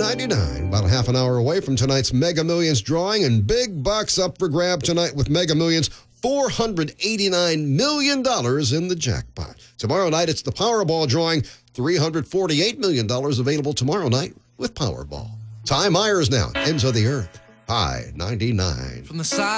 $5.99, about a half an hour away from tonight's Mega Millions drawing, and big bucks up for grab tonight with Mega Millions. $489 million in the jackpot. Tomorrow night, it's the Powerball drawing. $348 million available tomorrow night with Powerball. Ty Myers now, Ends of the Earth, High 99. From the side.